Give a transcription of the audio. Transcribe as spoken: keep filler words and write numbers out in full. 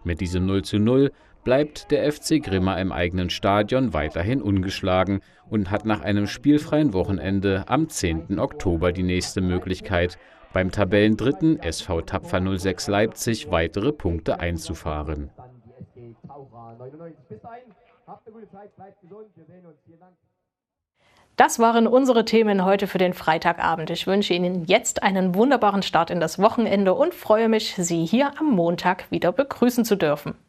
Mit diesem null zu null bleibt der F C Grimma im eigenen Stadion weiterhin ungeschlagen und hat nach einem spielfreien Wochenende am zehnten Oktober die nächste Möglichkeit, beim Tabellendritten S V Tapfer null sechs Leipzig weitere Punkte einzufahren. Das waren unsere Themen heute für den Freitagabend. Ich wünsche Ihnen jetzt einen wunderbaren Start in das Wochenende und freue mich, Sie hier am Montag wieder begrüßen zu dürfen.